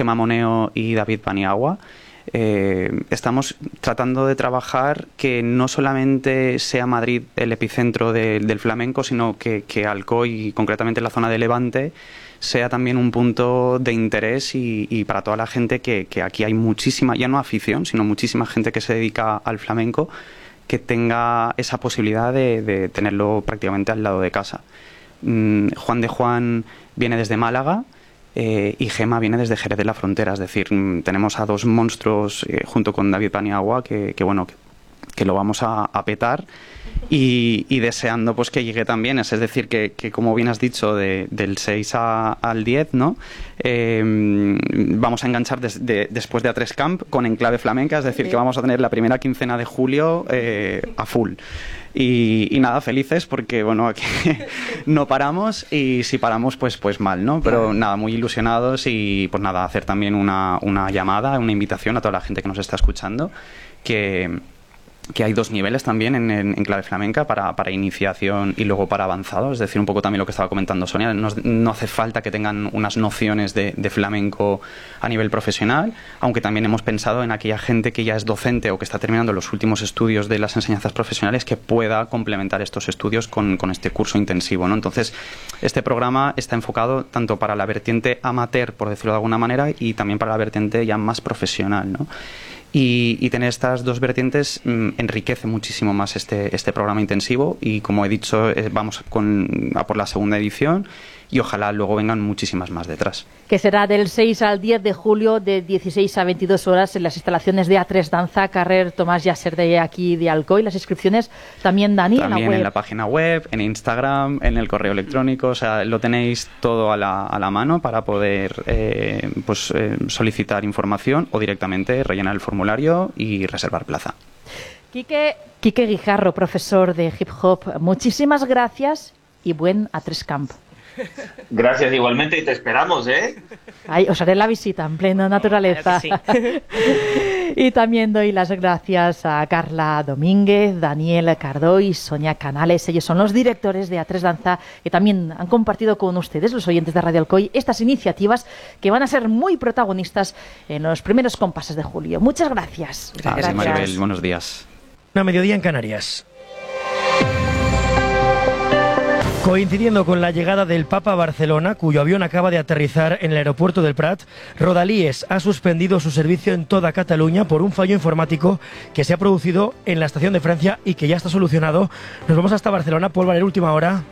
Gemma Moneo y David Paniagua. Estamos tratando de trabajar que no solamente sea Madrid el epicentro del flamenco, sino que Alcoy, y concretamente la zona de Levante, sea también un punto de interés y para toda la gente que aquí hay muchísima, ya no afición, sino muchísima gente que se dedica al flamenco, que tenga esa posibilidad de tenerlo prácticamente al lado de casa. Juan de Juan viene desde Málaga y Gemma viene desde Jerez de la Frontera, es decir, tenemos a dos monstruos junto con David Paniagua que lo vamos a petar y deseando pues que llegue también, es decir, que como bien has dicho, del 6 al 10, ¿no? Vamos a enganchar después de A3 Camp con Enclave Flamenca, es decir, que vamos a tener la primera quincena de julio a full. Y nada, felices porque, bueno, aquí no paramos y si paramos, pues mal, ¿no? Pero nada, muy ilusionados y pues nada, hacer también una llamada, una invitación a toda la gente que nos está escuchando, que hay dos niveles también en clave flamenca para iniciación y luego para avanzado, es decir, un poco también lo que estaba comentando Sonia, no hace falta que tengan unas nociones de flamenco a nivel profesional, aunque también hemos pensado en aquella gente que ya es docente o que está terminando los últimos estudios de las enseñanzas profesionales que pueda complementar estos estudios con este curso intensivo, ¿no? Entonces, este programa está enfocado tanto para la vertiente amateur, por decirlo de alguna manera, y también para la vertiente ya más profesional, ¿no? Y tener estas dos vertientes enriquece muchísimo más este programa intensivo y, como he dicho, vamos a por la segunda edición y ojalá luego vengan muchísimas más detrás. Que será del 6 al 10 de julio de 16 a 22 horas en las instalaciones de A3 Danza, carrer Tomás Yasser de aquí de Alcoy. Las inscripciones también, Dani, también en la página web, en Instagram, en el correo electrónico, o sea, lo tenéis todo a la mano para poder solicitar información o directamente rellenar el formulario y reservar plaza. Quique Guijarro, profesor de hip hop, muchísimas gracias y buen A3 Camp. Gracias igualmente y te esperamos, ¿eh? Ay, os haré la visita en plena naturaleza. Claro que sí. Y también doy las gracias a Carla Domínguez, Daniel Cardó y Sonia Canales. Ellos son los directores de A3 Danza que también han compartido con ustedes, los oyentes de Radio Alcoy, estas iniciativas que van a ser muy protagonistas en los primeros compases de julio. Muchas gracias. Gracias, Maribel. Buenos días. Una mediodía en Canarias. Coincidiendo con la llegada del Papa a Barcelona, cuyo avión acaba de aterrizar en el aeropuerto del Prat, Rodalies ha suspendido su servicio en toda Cataluña por un fallo informático que se ha producido en la estación de Francia y que ya está solucionado. Nos vamos hasta Barcelona. Paul Valer, última hora.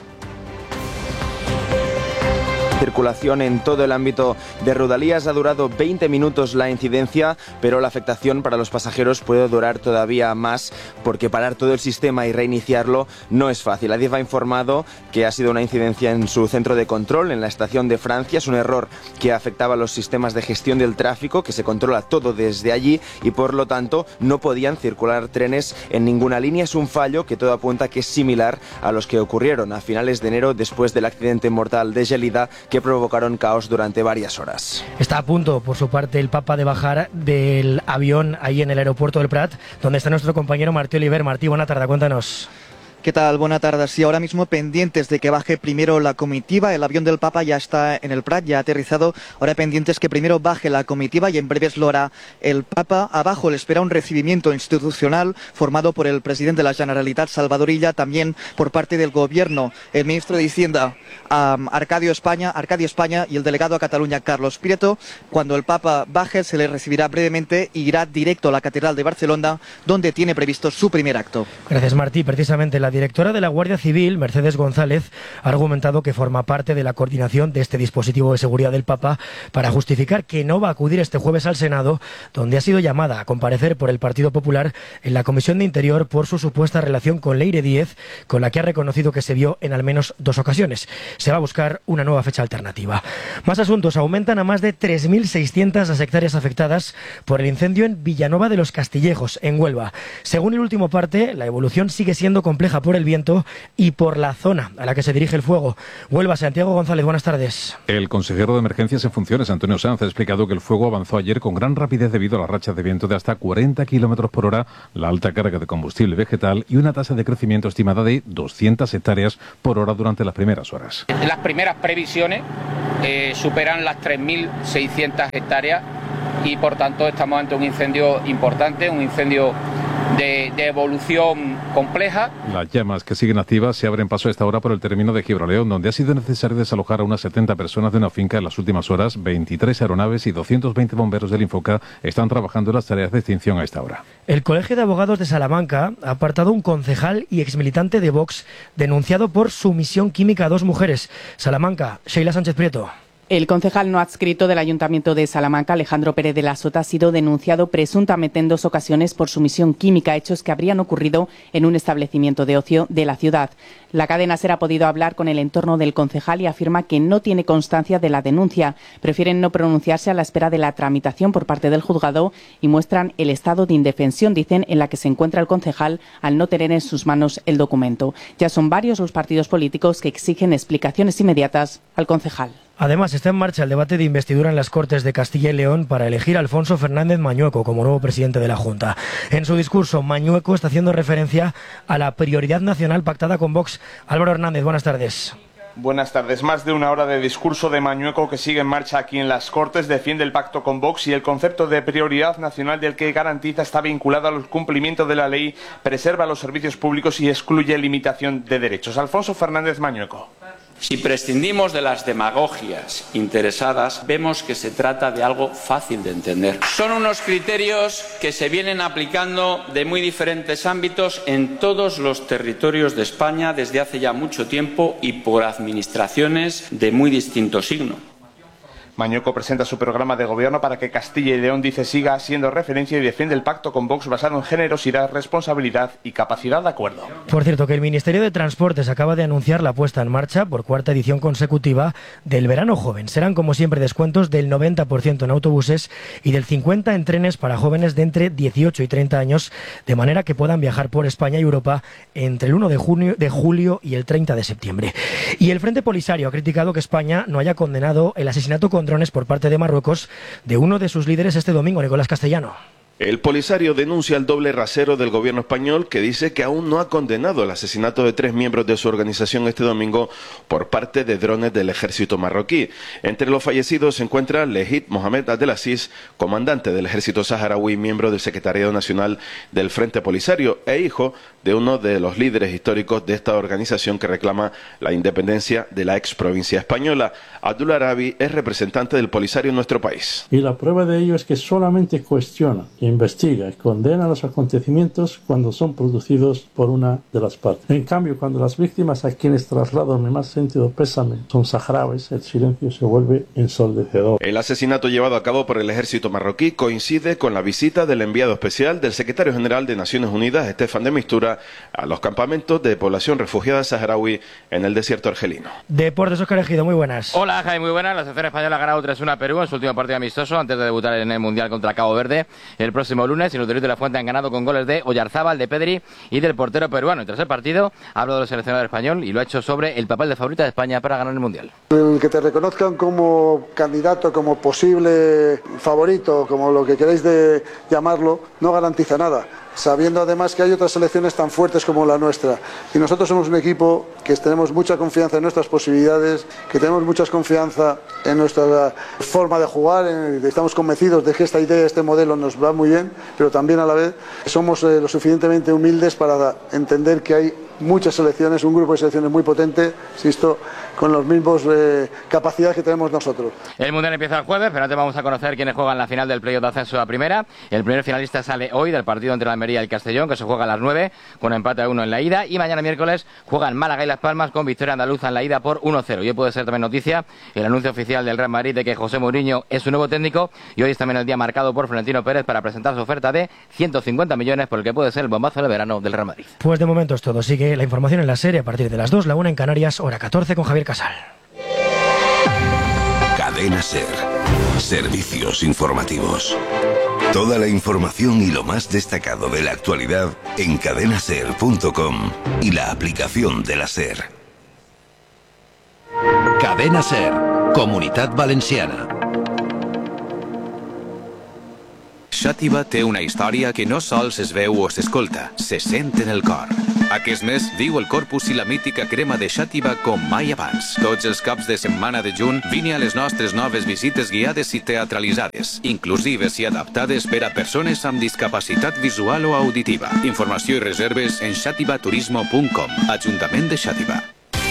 Circulación en todo el ámbito de Rodalies. Ha durado 20 minutos la incidencia, pero la afectación para los pasajeros puede durar todavía más porque parar todo el sistema y reiniciarlo no es fácil. Adif ha informado que ha sido una incidencia en su centro de control en la estación de Francia. Es un error que afectaba a los sistemas de gestión del tráfico, que se controla todo desde allí y por lo tanto no podían circular trenes en ninguna línea. Es un fallo que todo apunta que es similar a los que ocurrieron a finales de enero después del accidente mortal de Gelida que provocaron caos durante varias horas. Está a punto, por su parte, el Papa de bajar del avión ahí en el aeropuerto del Prat, donde está nuestro compañero Martí Oliver. Martí, buena tarde, cuéntanos. ¿Qué tal? Buena tarde. Sí, ahora mismo pendientes de que baje primero la comitiva. El avión del Papa ya está en el Prat, ya ha aterrizado. Ahora pendientes que primero baje la comitiva y en breves lo hará el Papa. Abajo le espera un recibimiento institucional formado por el presidente de la Generalitat, Salvador Illa, también por parte del Gobierno, el ministro de Hacienda, Arcadio España y el delegado a Cataluña, Carlos Prieto. Cuando el Papa baje se le recibirá brevemente y irá directo a la Catedral de Barcelona, donde tiene previsto su primer acto. Gracias, Martí. Precisamente la directora de la Guardia Civil, Mercedes González, ha argumentado que forma parte de la coordinación de este dispositivo de seguridad del Papa para justificar que no va a acudir este jueves al Senado, donde ha sido llamada a comparecer por el Partido Popular en la Comisión de Interior por su supuesta relación con Leire Díez, con la que ha reconocido que se vio en al menos 2 ocasiones. Se va a buscar una nueva fecha alternativa. Más asuntos. Aumentan a más de 3.600 las hectáreas afectadas por el incendio en Villanueva de los Castillejos, en Huelva. Según el último parte, la evolución sigue siendo compleja complicada por el viento y por la zona a la que se dirige el fuego. Huelva, Santiago González, buenas tardes. El consejero de Emergencias en funciones, Antonio Sanz, ha explicado que el fuego avanzó ayer con gran rapidez debido a las rachas de viento de hasta 40 kilómetros por hora, la alta carga de combustible vegetal y una tasa de crecimiento estimada de 200 hectáreas por hora durante las primeras horas. Las primeras previsiones superan las 3.600 hectáreas y por tanto estamos ante un incendio importante, un incendio de evolución compleja. Las llamas que siguen activas se abren paso a esta hora por el término de Gibraleón, donde ha sido necesario desalojar a unas 70 personas de una finca en las últimas horas. 23 aeronaves y 220 bomberos del Infoca están trabajando en las tareas de extinción a esta hora. El Colegio de Abogados de Salamanca ha apartado un concejal y exmilitante de Vox denunciado por sumisión química a 2 mujeres. Salamanca, Sheila Sánchez Prieto. El concejal no adscrito del Ayuntamiento de Salamanca, Alejandro Pérez de la Sota, ha sido denunciado presuntamente en 2 ocasiones por sumisión química, hechos que habrían ocurrido en un establecimiento de ocio de la ciudad. La cadena SER ha podido hablar con el entorno del concejal y afirma que no tiene constancia de la denuncia. Prefieren no pronunciarse a la espera de la tramitación por parte del juzgado y muestran el estado de indefensión, dicen, en la que se encuentra el concejal al no tener en sus manos el documento. Ya son varios los partidos políticos que exigen explicaciones inmediatas al concejal. Además, está en marcha el debate de investidura en las Cortes de Castilla y León para elegir a Alfonso Fernández Mañueco como nuevo presidente de la Junta. En su discurso, Mañueco está haciendo referencia a la prioridad nacional pactada con Vox. Álvaro Hernández, buenas tardes. Buenas tardes. Más de una hora de discurso de Mañueco que sigue en marcha aquí en las Cortes. Defiende el pacto con Vox y el concepto de prioridad nacional del que garantiza está vinculado al cumplimiento de la ley, preserva los servicios públicos y excluye limitación de derechos. Alfonso Fernández Mañueco. Si prescindimos de las demagogias interesadas, vemos que se trata de algo fácil de entender. Son unos criterios que se vienen aplicando de muy diferentes ámbitos en todos los territorios de España desde hace ya mucho tiempo y por administraciones de muy distinto signo. Mañueco presenta su programa de gobierno para que Castilla y León, dice, siga siendo referencia y defiende el pacto con Vox basado en generosidad, responsabilidad y capacidad de acuerdo. Por cierto, que el Ministerio de Transportes acaba de anunciar la puesta en marcha por 4ª edición consecutiva del Verano Joven. Serán, como siempre, descuentos del 90% en autobuses y del 50% en trenes para jóvenes de entre 18 y 30 años, de manera que puedan viajar por España y Europa entre el 1 de julio y el 30 de septiembre. Y el Frente Polisario ha criticado que España no haya condenado el asesinato con drones por parte de Marruecos de uno de sus líderes este domingo, Nicolás Castellano. El Polisario denuncia el doble rasero del gobierno español, que dice que aún no ha condenado el asesinato de 3 miembros de su organización este domingo por parte de drones del ejército marroquí. Entre los fallecidos se encuentra Lehit Mohamed Abdelaziz, comandante del ejército saharaui, miembro del Secretariado Nacional del Frente Polisario e hijo de uno de los líderes históricos de esta organización que reclama la independencia de la ex provincia española. Abdul Arabi es representante del Polisario en nuestro país. Y la prueba de ello es que solamente cuestiona, investiga y condena los acontecimientos cuando son producidos por una de las partes. En cambio, cuando las víctimas a quienes traslado mi más sentido pésame son saharauis, el silencio se vuelve ensordecedor. El asesinato llevado a cabo por el ejército marroquí coincide con la visita del enviado especial del secretario general de Naciones Unidas, Estefan de Mistura, a los campamentos de población refugiada saharaui en el desierto argelino. Deportes, Óscar Ejido, muy buenas. Hola, Jaime, muy buenas. La selección española ha ganado 3-1 a Perú en su último partido amistoso antes de debutar en el Mundial contra Cabo Verde el próximo lunes, y los de la Fuente han ganado con goles de Oyarzábal, de Pedri y del portero peruano. Y tras el partido ha hablado del seleccionador español y lo ha hecho sobre el papel de favorita de España para ganar el Mundial. El que te reconozcan como candidato, como posible favorito, como lo que queráis de llamarlo, no garantiza nada, sabiendo además que hay otras selecciones tan fuertes como la nuestra. Y nosotros somos un equipo que tenemos mucha confianza en nuestras posibilidades, que tenemos mucha confianza en nuestra forma de jugar, estamos convencidos de que esta idea, este modelo nos va muy bien, pero también a la vez somos lo suficientemente humildes para entender que hay muchas selecciones, un grupo de selecciones muy potente, insisto, con los mismos capacidades que tenemos nosotros. El Mundial empieza el jueves, pero antes vamos a conocer quiénes juegan la final del playoff de ascenso a primera. El primer finalista sale hoy del partido entre la Almería y el Castellón, que se juega a las 9, con empate a 1 en la ida, y mañana miércoles juegan Málaga y Las Palmas con victoria andaluza en la ida por 1-0. Y hoy puede ser también noticia el anuncio oficial del Real Madrid de que José Mourinho es su nuevo técnico, y hoy es también el día marcado por Florentino Pérez para presentar su oferta de 150 millones por el que puede ser el bombazo de verano del Real Madrid. Pues de momento es todo. Sigue la información en la serie a partir de las 2, la 1 en Canarias, hora 14 con Javier Casal. Cadena SER. Servicios informativos. Toda la información y lo más destacado de la actualidad en cadenaser.com y la aplicación de la SER. Cadena SER, Comunitat Valenciana. Xàtiva té una història que no sols es veu o s'escolta, se sent en el cor. Aquest mes viu el Corpus i la mítica crema de Xàtiva com mai abans. Tots els caps de setmana de juny vine a les nostres noves visites guiades i teatralitzades, inclusives i adaptades per a persones amb discapacitat visual o auditiva. Informació i reserves en xativaturismo.com, Ajuntament de Xàtiva.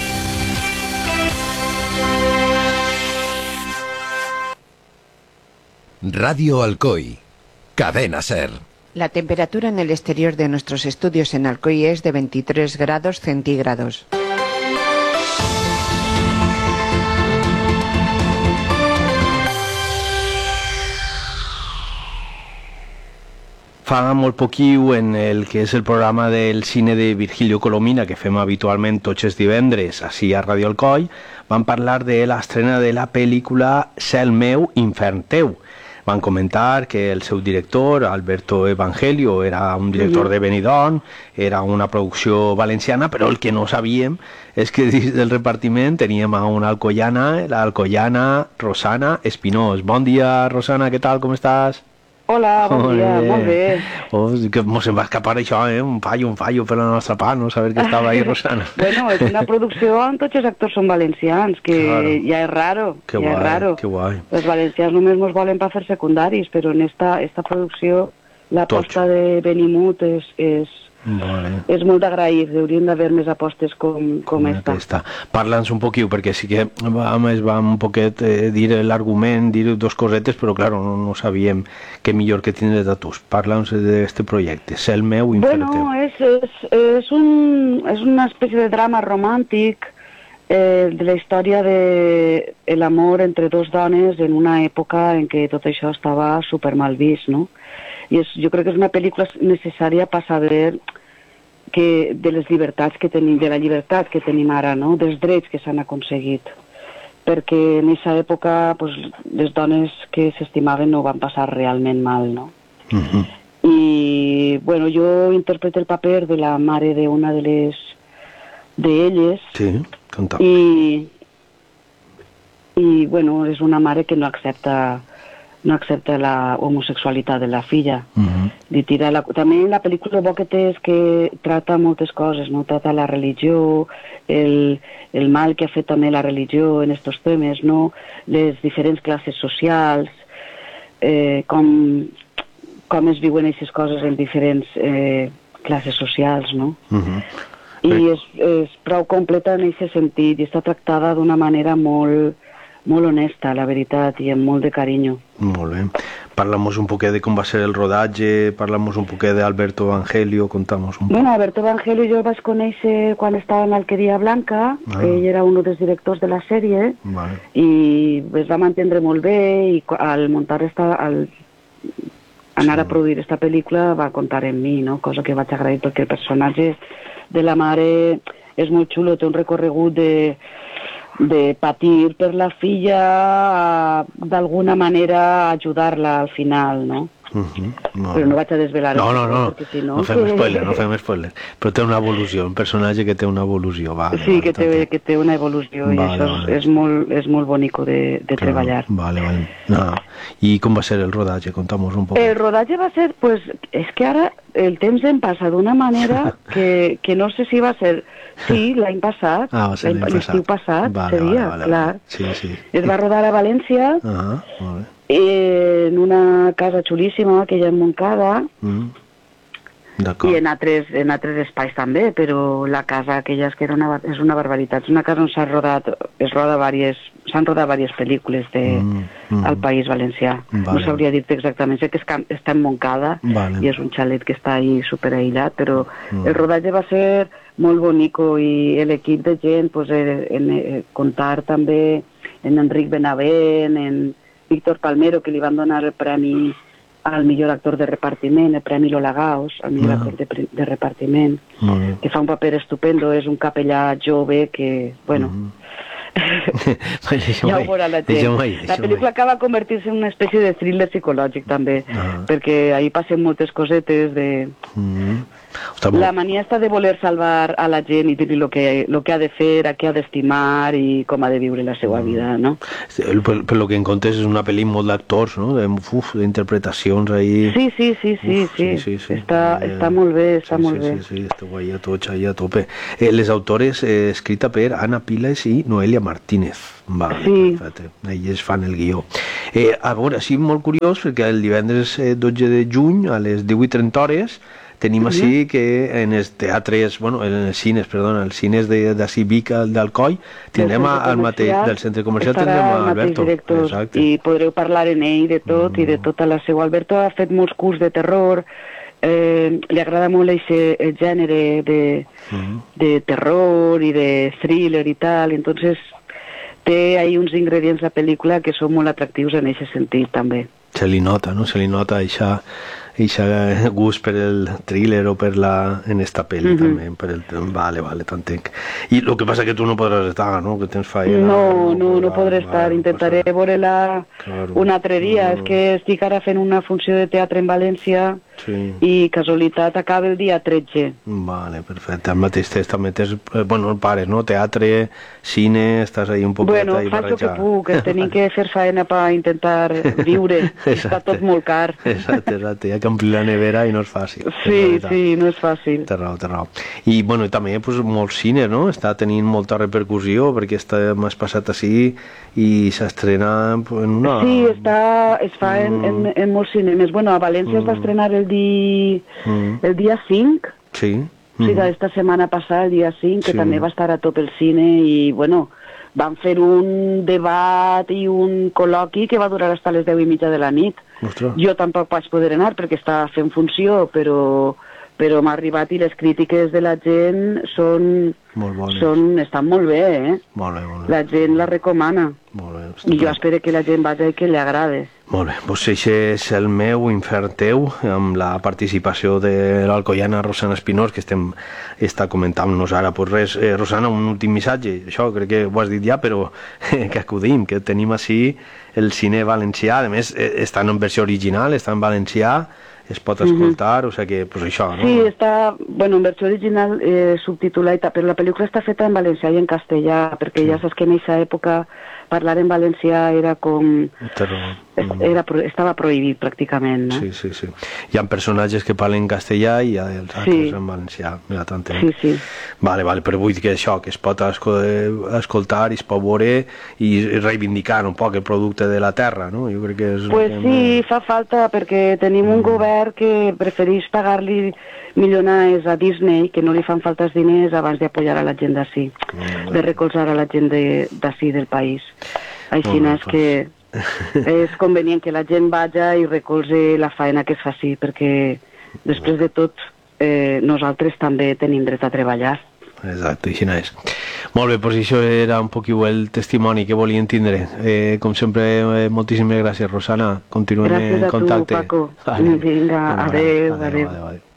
Radio Alcoy, Cadena SER. La temperatura en el exterior de nuestros estudios en Alcoy es de 23 grados centígrados. Fa molt poquiu en el que és el programa del cine de Virgilio Colomina, que fem habitualment tots els divendres així a Radio Alcoy, van parlar de l'estrena de la pel·lícula Cel meu, infern teu. Van comentar que el seu director, Alberto Evangelio, era un director de Benidorm, era una producció valenciana, però el que no sabíem és que dins del repartiment teníem a una alcoiana, l'alcoiana Rosana Espinós. Bon dia, Rosana, què tal, com estàs? Hola, bon dia, molt bé. Oh, que mos en va escapar això, un fallo per la nostra part, no saber que estava ahí Rosana. Bueno, és una producció on tots els actors són valencians, que claro. Ja és raro, que ja guai, és raro. Que guai. Els valencians només mos volen per fer secundaris, però en esta producció l'aposta de Benimut és molt d'agrair, haurien d'haver més apostes com esta. Parla'ns un poquiu, perquè sí que més va un poquet dir l'argument, dir dos cosetes, però clar, no sabíem què millor que tindre de tu. Parla'ns d'aquest projecte, Cel meu, infern teu. Bueno, és una espècie de drama romàntic de la història de l'amor entre dos dones en una època en què tot això estava super mal vist, no? I jo crec que és una pel·lícula necessària per saber que de les llibertats que tenim, de la llibertat que tenim ara, no? Dels drets que s'han aconseguit. Perquè en aquesta època pues, les dones que s'estimaven no van passar realment mal, no? I, bueno, jo interpreto el paper de la mare d'una d'elles. Sí, conta'm. I, bueno, és una mare que no accepta la homosexualitat de la filla. També la pel·lícula bo que té és que trata moltes coses, no? Trata la religió, el mal que ha fet també la religió en aquests temes, no? Les diferents classes socials, com es viuen aquestes coses en diferents classes socials, no? I és prou completa en aquest sentit i està tractada d'una manera molt honesta, la veritat, i amb molt de carinyo. Molt bé. Parla'ns un poquet de com va ser el rodatge, parla'ns un poquet d'Alberto Evangelio, conta'ns un poc. Bueno, Alberto Evangelio jo el vaig conèixer quan estava en l'Alqueria Blanca, ell era un dels directors de la sèrie, i es va mantindre molt bé, i al muntar al anar a produir esta pel·lícula va comptar en mi, no? Cosa que vaig agrair perquè el personatge de la mare és molt xulo, té un recorregut de patir per la filla, d'alguna manera ajudar-la al final, no? Però no vaig a desvelar no fem spoiler, però té una evolució, un personatge que té una evolució. Sí, que té una evolució, i això és molt bonico de treballar. Vale. I com va ser el rodatge? Conta'm-nos un poc. El rodatge va ser, pues, és que ara el temps em passa d'una manera que no sé si va ser, sí, l'any passat, l'estiu passat, seria, clar. Es va rodar a València, en una casa xulíssima que hi ha en Montcada, i en altres espais també, però la casa aquella és una barbaritat. És una casa on s'han rodat diverses pel·lícules al País Valencià. No sabria dir-te exactament, sé que està en Montcada i és un xalet que està ahí superaïllat, però el rodatge va ser molt bonico i l'equip de gent, comptar també en Enric Benavent, en Víctor Palmero, que li van donar el premi al millor actor de repartiment, el Premi Lola Gaus, al millor actor de repartiment, que fa un paper estupendo, és un capellà jove que, bueno, Ja ho veurà la gent. La pel·lícula acaba convertir-se en una espècie de thriller psicològic també, perquè ahí passen moltes cosetes de... La mania està de voler salvar a la gent i dir-li lo que ha de fer, a què ha d'estimar i com ha de viure la seva vida, no? Per lo que en comptes és una pel·li molt d'actors, no? D'interpretacions ahí... Sí. Està molt bé, està molt bé. Sí, esteu ahí a tots, ahí a tope. Les autores, escrita per Anna Piles i Noelia Martínez. Vale, perfecte. Elles fan el guió. A veure, sí, molt curiós, perquè el divendres 12 de juny a les 18:30 tenim així que en els teatres, bueno, en els cines, perdona, els cines d'ací Vic, d'Alcoi, tindrem al mateix, del centre comercial, tindrem a Alberto. I podreu parlar en ell de tot i de tota la seva. Alberto ha fet molts curs de terror, li agrada molt el gènere de terror i de thriller i tal, entonces té ahí uns ingredients la pel·lícula que són molt atractius en aquest sentit també. Se li nota, no? Se li nota això gust per el thriller o per en esta pel·li també, per el... Vale, t'entenc. I el que passa que tu no podràs estar, no? Que tens feina... No podré estar, intentaré veure-la un altre dia, és que estic ara fent una funció de teatre en València i casualitat acaba el dia 13. Vale, perfecte, al mateix temps també tens, bueno, el pares, no? Teatre, cine, estàs ahí un poc ahí barrejat. Bueno, faig el que puc, tenim que fer feina per intentar viure, està tot molt car. Exacte, hi ha que omplir la nevera i no és fàcil. Sí, no és fàcil. Té raó. I bueno, també molt cine, no? Està tenint molta repercussió perquè m'has passat així i s'estrena en una... Sí, es fa en molts cinemes. Bueno, a València es va estrenar el dia 5. Sí. O sigui, esta setmana passada, el dia 5, que també va estar a top el cine i, bueno, van fer un debat i un col·loqui que va durar fins a les 10:30 de la nit. Ostres. Jo tampoc vaig poder anar perquè estava fent funció, però m'ha arribat i les crítiques de la gent estan molt bé, Molt bé. La gent la recomana. I jo espero que la gent vagi i que li agrade. Molt bé, doncs això és el meu infern teu, amb la participació de l'alcoiana Rosana Espinós, que està comentant-nos ara. Pues res, Rosana, un últim missatge, això crec que ho has dit ja, però que acudim, que tenim així el cine valencià, a més està en versió original, està en valencià, es pot escoltar, o sigui que, pues això, no? Sí, està, bueno, en versió original subtitulada, però la pel·lícula està feta en valencià i en castellà, perquè ja saps que en aquesta època parlar en valencià era com... estava prohibit pràcticament, no? Sí. Hi ha personatges que parlen castellà i hi ha els altres en valencià. Mira, sí. Vale, però vull dir que això, que es pot escoltar i es pot veure i reivindicar un poc el producte de la terra, no? Jo crec que és... Pues sí, fa falta, perquè tenim un govern que prefereix pagar-li milionars a Disney, que no li fan falta els diners abans d'apoyar a la gent d'ací, de recolzar a la gent d'ací del país. Així és que és convenient que la gent vaja i recolze la feina que es faci, perquè després de tot nosaltres també tenim dret a treballar. Exacte, així és. Molt bé, doncs això era un poquillo el testimoni que volien tindre. Com sempre, moltíssimes gràcies, Rosana. Continuem en contacte. Gràcies a tu, Paco. Vinga, adeu.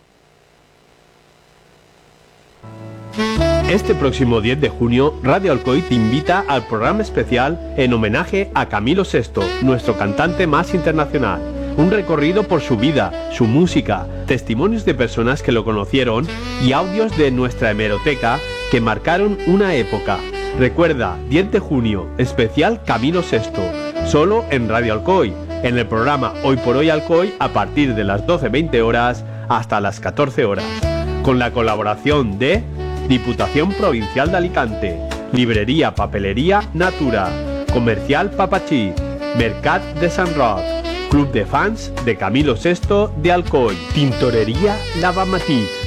Este próximo 10 de junio, Radio Alcoy te invita al programa especial en homenaje a Camilo VI, nuestro cantante más internacional. Un recorrido por su vida, su música, testimonios de personas que lo conocieron y audios de nuestra hemeroteca que marcaron una época. Recuerda, 10 de junio, especial Camilo VI, solo en Radio Alcoy, en el programa Hoy por Hoy Alcoy a partir de las 12:20 horas hasta las 14 horas. Con la colaboración de Diputación Provincial de Alicante, Librería Papelería Natura, Comercial Papachí, Mercat de Sant Roc, Club de Fans de Camilo VI de Alcoy, Tintorería Lavamatí,